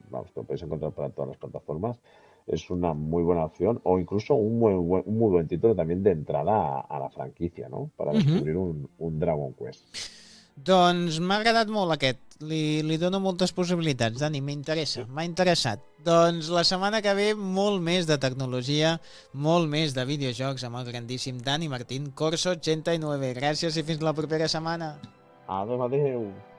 vamos, que lo podéis encontrar para todas las plataformas, es una muy buena opción o incluso un muy buen título también de entrada a la franquicia, ¿no? Para descubrir un Dragon Quest. Doncs m'ha agradat molt aquest. Li dono moltes possibilitats, Dani, m'interessa, m'ha interessat. Doncs la setmana que ve molt més de tecnologia, molt més de videojocs amb el grandíssim Dani Martín, Corso 89. Gràcies i fins la propera setmana. Adéu, adéu.